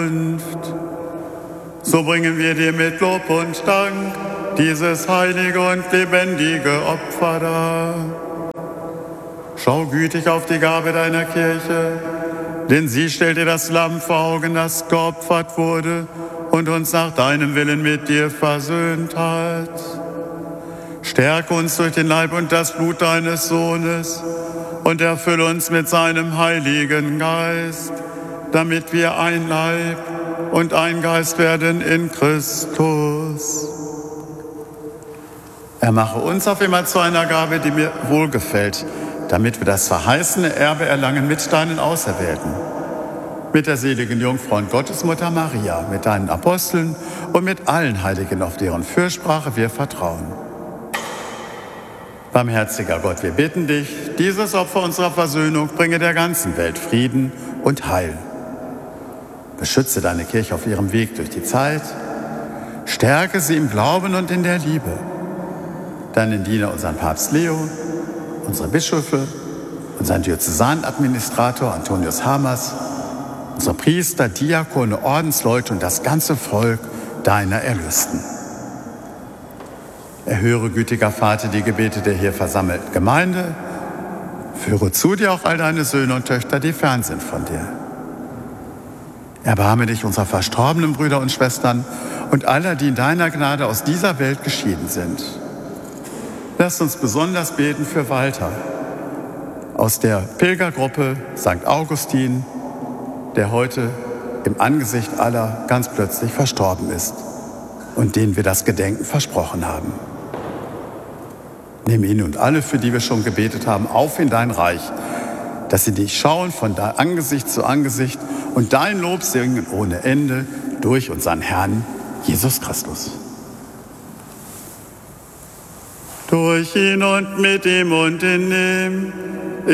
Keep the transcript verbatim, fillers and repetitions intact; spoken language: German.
So bringen wir dir mit Lob und Dank dieses heilige und lebendige Opfer dar. Schau gütig auf die Gabe deiner Kirche, denn sie stellt dir das Lamm vor Augen, das geopfert wurde und uns nach deinem Willen mit dir versöhnt hat. Stärke uns durch den Leib und das Blut deines Sohnes und erfülle uns mit seinem Heiligen Geist, damit wir ein Leib und ein Geist werden in Christus. Er mache uns auf immer zu einer Gabe, die mir wohlgefällt, damit wir das verheißene Erbe erlangen mit deinen Auserwählten, mit der seligen Jungfrau und Gottesmutter Maria, mit deinen Aposteln und mit allen Heiligen, auf deren Fürsprache wir vertrauen. Barmherziger Gott, wir bitten dich, dieses Opfer unserer Versöhnung bringe der ganzen Welt Frieden und Heil. Beschütze deine Kirche auf ihrem Weg durch die Zeit, stärke sie im Glauben und in der Liebe. Deinen Diener, unseren Papst Leo, unsere Bischöfe, unseren Diözesanadministrator Antonius Hamers, unsere Priester, Diakone, Ordensleute und das ganze Volk deiner Erlösten. Erhöre, gütiger Vater, die Gebete der hier versammelten Gemeinde. Führe zu dir auch all deine Söhne und Töchter, die fern sind von dir. Erbarme dich unserer verstorbenen Brüder und Schwestern und aller, die in deiner Gnade aus dieser Welt geschieden sind. Lass uns besonders beten für Walter aus der Pilgergruppe Sankt Augustin, der heute im Angesicht aller ganz plötzlich verstorben ist und denen wir das Gedenken versprochen haben. Nimm ihn und alle, für die wir schon gebetet haben, auf in dein Reich, dass sie dich schauen von Angesicht zu Angesicht und dein Lob singen ohne Ende durch unseren Herrn Jesus Christus. Durch ihn und mit ihm und in ihm